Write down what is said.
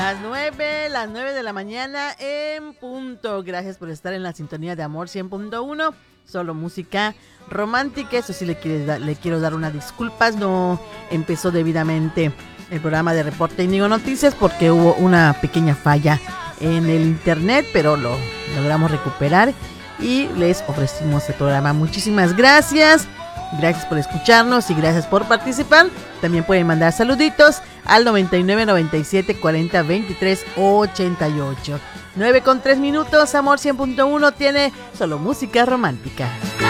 Las 9 de la mañana en punto. Gracias por estar en la sintonía de Amor 100.1. Solo música romántica. Eso sí, le quiero dar unas disculpas. No empezó debidamente el programa de Reporte Índigo Noticias porque hubo una pequeña falla en el internet, pero lo logramos recuperar y les ofrecimos el programa. Muchísimas gracias. Gracias por escucharnos y gracias por participar. También pueden mandar saluditos al 99 97 40 23 88. 9:03. Amor 100.1 tiene solo música romántica.